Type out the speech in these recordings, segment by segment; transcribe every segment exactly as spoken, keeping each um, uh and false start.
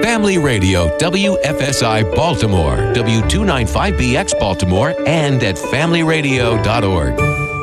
Family Radio, W F S I Baltimore, W two ninety-five B X Baltimore, and at family radio dot org.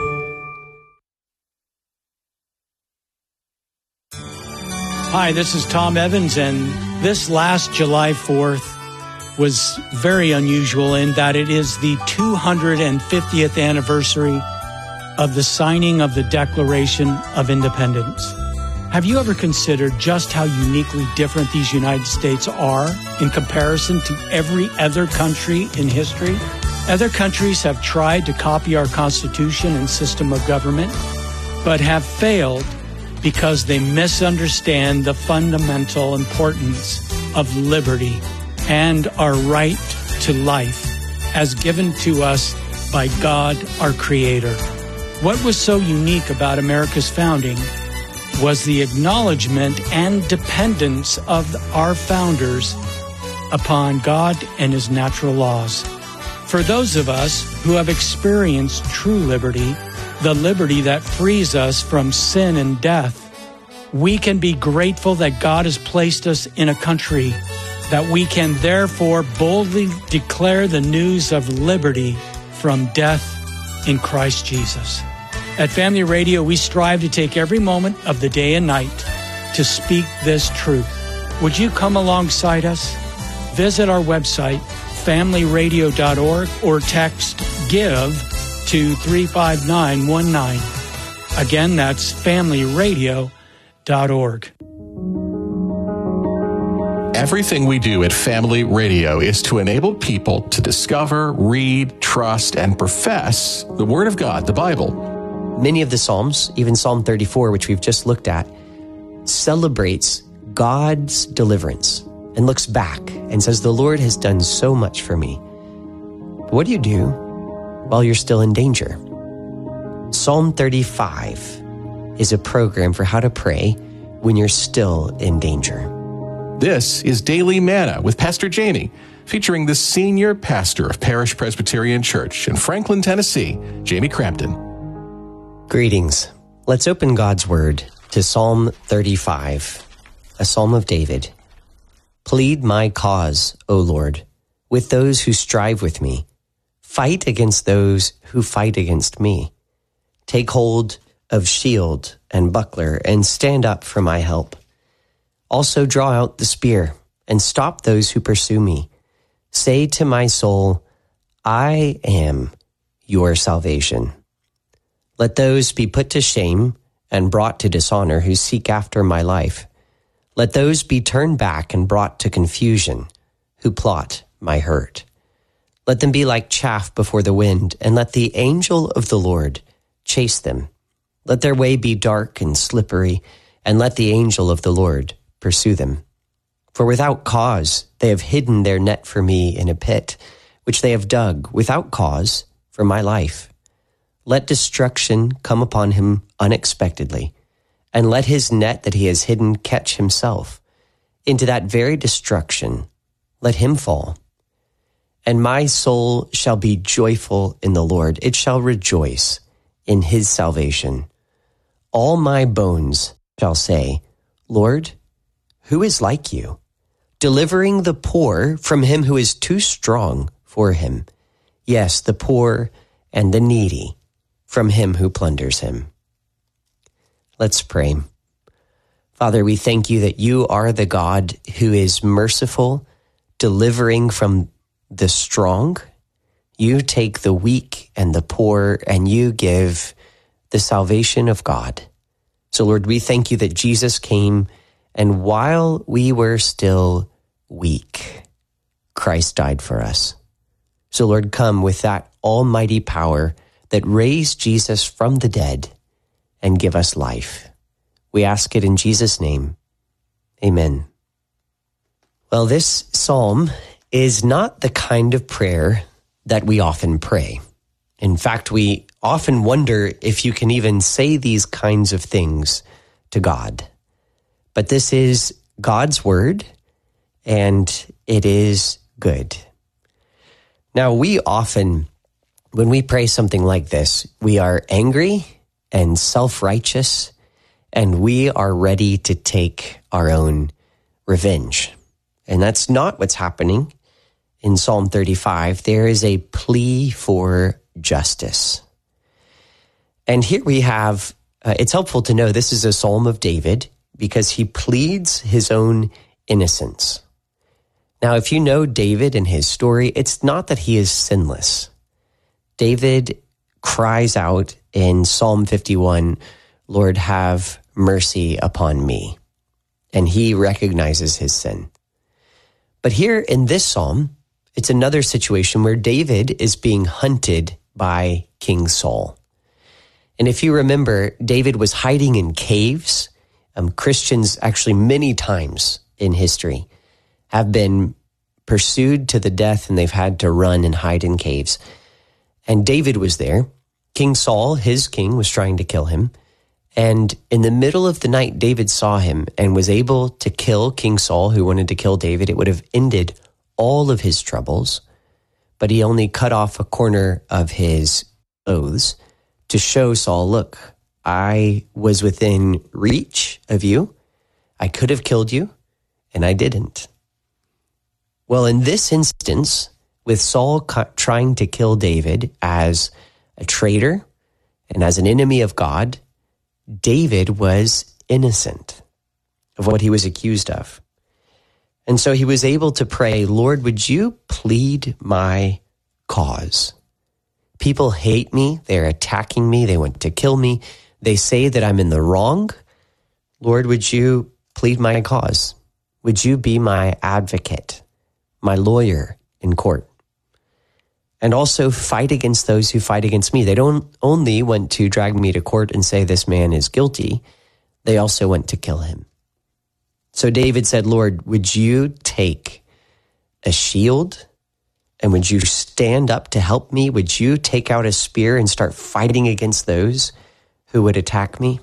Hi, this is Tom Evans, and this last July fourth was very unusual in that it is the two hundred fiftieth anniversary of the signing of the Declaration of Independence. Have you ever considered just how uniquely different these United States are in comparison to every other country in history? Other countries have tried to copy our Constitution and system of government, but have failed because they misunderstand the fundamental importance of liberty and our right to life as given to us by God, our Creator. What was so unique about America's founding was the acknowledgement and dependence of our founders upon God and His natural laws. For those of us who have experienced true liberty, the liberty that frees us from sin and death, we can be grateful that God has placed us in a country that we can therefore boldly declare the news of liberty from death in Christ Jesus. At Family Radio, we strive to take every moment of the day and night to speak this truth. Would you come alongside us? Visit our website, family radio dot org, or text GIVE to three five nine one nine. Again, that's family radio dot org. Everything we do at Family Radio is to enable people to discover, read, trust, and profess the Word of God, the Bible. Many of the Psalms, even Psalm thirty-four, which we've just looked at, celebrates God's deliverance and looks back and says, the Lord has done so much for me. But what do you do while you're still in danger? Psalm thirty-five is a program for how to pray when you're still in danger. This is Daily Manna with Pastor Jamie, featuring the senior pastor of Parish Presbyterian Church in Franklin, Tennessee, Jamie Crampton. Greetings. Let's open God's Word to Psalm thirty-five, a psalm of David. Plead my cause, O Lord, with those who strive with me. Fight against those who fight against me. Take hold of shield and buckler and stand up for my help. Also draw out the spear and stop those who pursue me. Say to my soul, I am your salvation. Let those be put to shame and brought to dishonor who seek after my life. Let those be turned back and brought to confusion who plot my hurt. Let them be like chaff before the wind, and let the angel of the Lord chase them. Let their way be dark and slippery, and let the angel of the Lord pursue them. For without cause they have hidden their net for me in a pit, which they have dug without cause for my life. Let destruction come upon him unexpectedly, and let his net that he has hidden catch himself. Into that very destruction let him fall. And my soul shall be joyful in the Lord. It shall rejoice in his salvation. All my bones shall say, Lord, who is like you? Delivering the poor from him who is too strong for him. Yes, the poor and the needy from him who plunders him. Let's pray. Father, we thank you that you are the God who is merciful, delivering from the strong. You take the weak and the poor, and you give the salvation of God. So, Lord, we thank you that Jesus came, and while we were still weak, Christ died for us. So, Lord, come with that almighty power that raised Jesus from the dead and give us life. We ask it in Jesus' name. Amen. Well, this psalm is not the kind of prayer that we often pray. In fact, we often wonder if you can even say these kinds of things to God. But this is God's word, and it is good. Now, we often, when we pray something like this, we are angry and self-righteous, and we are ready to take our own revenge. And that's not what's happening in Psalm thirty-five. There is a plea for justice. And here we have, uh, it's helpful to know this is a Psalm of David because he pleads his own innocence. Now, if you know David and his story, it's not that he is sinless. David cries out in Psalm fifty-one, Lord, have mercy upon me. And he recognizes his sin. But here in this psalm, it's another situation where David is being hunted by King Saul. And if you remember, David was hiding in caves. Um, Christians actually many times in history have been pursued to the death and they've had to run and hide in caves. And David was there. King Saul, his king, was trying to kill him. And in the middle of the night, David saw him and was able to kill King Saul, who wanted to kill David. It would have ended all of his troubles, but he only cut off a corner of his clothes to show Saul, look, I was within reach of you. I could have killed you, and I didn't. Well, in this instance, with Saul trying to kill David as a traitor and as an enemy of God, David was innocent of what he was accused of. And so he was able to pray, Lord, would you plead my cause? People hate me. They're attacking me. They want to kill me. They say that I'm in the wrong. Lord, would you plead my cause? Would you be my advocate, my lawyer in court? And also fight against those who fight against me. They don't only want to drag me to court and say this man is guilty. They also want to kill him. So David said, Lord, would you take a shield and would you stand up to help me? Would you take out a spear and start fighting against those who would attack me?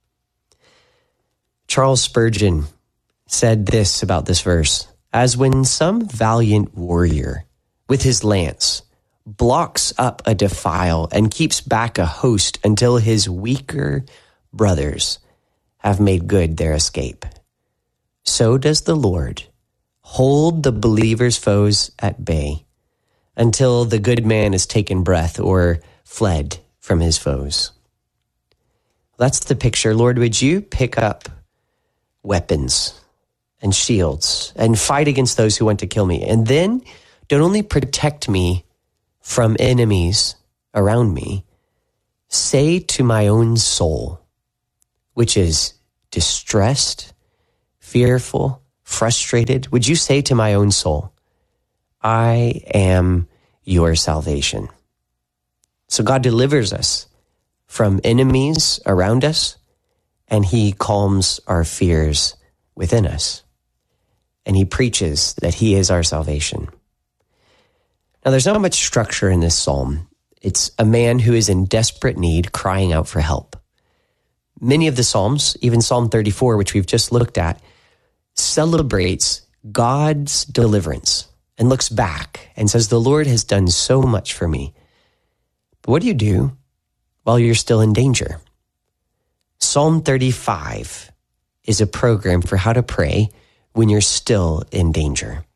Charles Spurgeon said this about this verse, as when some valiant warrior with his lance blocks up a defile and keeps back a host until his weaker brothers have made good their escape. So does the Lord hold the believer's foes at bay until the good man has taken breath or fled from his foes. That's the picture. Lord, would you pick up weapons and shields and fight against those who want to kill me? And then don't only protect me from enemies around me, say to my own soul, which is distressed, fearful, frustrated, would you say to my own soul, I am your salvation. So God delivers us from enemies around us, and he calms our fears within us. And he preaches that he is our salvation. Now, there's not much structure in this psalm. It's a man who is in desperate need crying out for help. Many of the psalms, even Psalm thirty-four, which we've just looked at, celebrates God's deliverance and looks back and says, the Lord has done so much for me. But what do you do while you're still in danger? Psalm thirty-five is a program for how to pray when you're still in danger.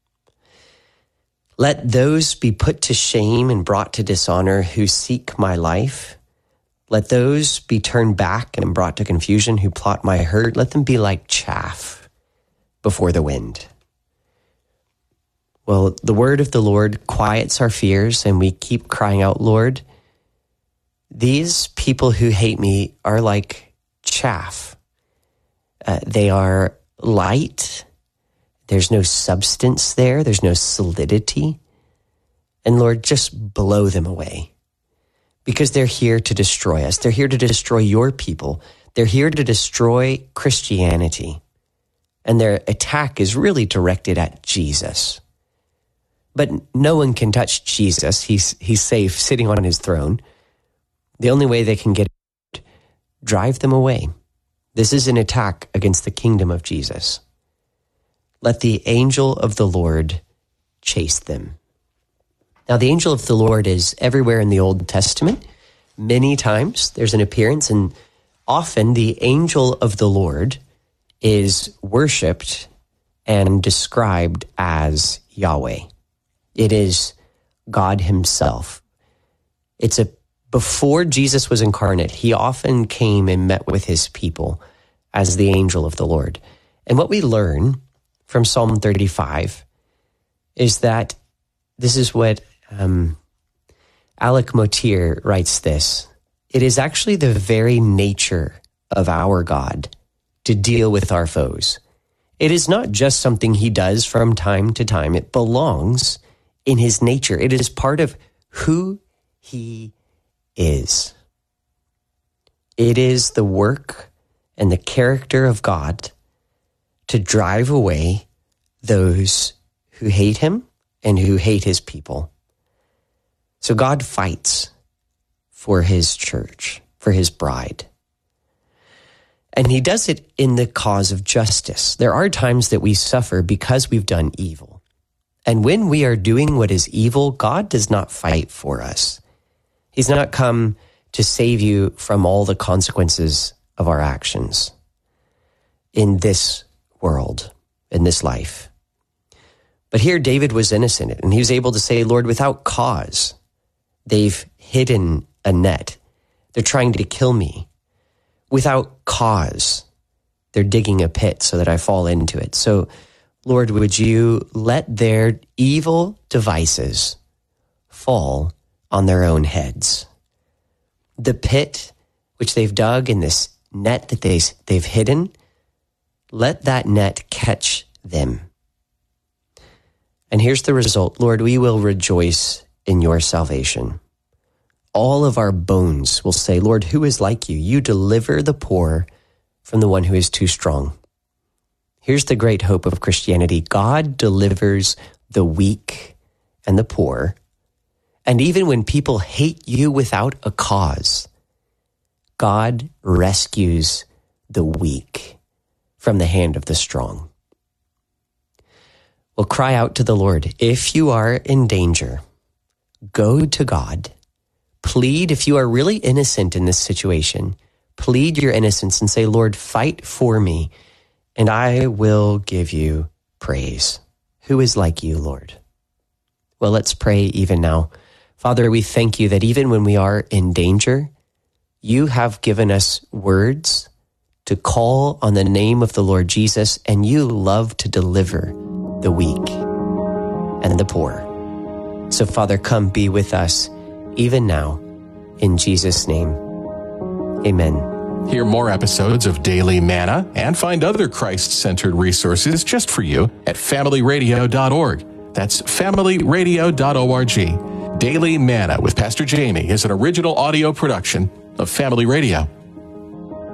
Let those be put to shame and brought to dishonor who seek my life. Let those be turned back and brought to confusion who plot my hurt. Let them be like chaff before the wind. Well, the word of the Lord quiets our fears, and we keep crying out, Lord, these people who hate me are like chaff. Uh, they are light. There's no substance there. There's no solidity. And Lord, just blow them away, because they're here to destroy us. They're here to destroy your people. They're here to destroy Christianity. And their attack is really directed at Jesus. But no one can touch Jesus. He's, he's safe sitting on his throne. The only way they can get it, drive them away. This is an attack against the kingdom of Jesus. Let the angel of the Lord chase them. Now, the angel of the Lord is everywhere in the Old Testament. Many times there's an appearance, and often the angel of the Lord is worshipped and described as Yahweh. It is God himself. It's a before Jesus was incarnate, he often came and met with his people as the angel of the Lord. And what we learn from Psalm thirty-five is that this is what um, Alec Motir writes this. It is actually the very nature of our God to deal with our foes. It is not just something he does from time to time. It belongs in his nature. It is part of who he is. It is the work and the character of God to drive away those who hate him and who hate his people. So God fights for his church, for his bride. And he does it in the cause of justice. There are times that we suffer because we've done evil. And when we are doing what is evil, God does not fight for us. He's not come to save you from all the consequences of our actions in this world, in this life. But here David was innocent, and he was able to say, Lord, without cause, they've hidden a net. They're trying to kill me. Without cause, they're digging a pit so that I fall into it. So, Lord, would you let their evil devices fall on their own heads? The pit which they've dug in this net that they, they've hidden, let that net catch them. And here's the result. Lord, we will rejoice in your salvation. All of our bones will say, Lord, who is like you? You deliver the poor from the one who is too strong. Here's the great hope of Christianity. God delivers the weak and the poor. And even when people hate you without a cause, God rescues the weak from the hand of the strong. Well, cry out to the Lord. If you are in danger, go to God. Plead, if you are really innocent in this situation, plead your innocence and say, Lord, fight for me, and I will give you praise. Who is like you, Lord? Well, let's pray even now. Father, we thank you that even when we are in danger, you have given us words to call on the name of the Lord Jesus, and you love to deliver the weak and the poor. So, Father, come be with us even now, in Jesus' name. Amen. Hear more episodes of Daily Manna and find other Christ-centered resources just for you at family radio dot org. That's family radio dot org. Daily Manna with Pastor Jamie is an original audio production of Family Radio.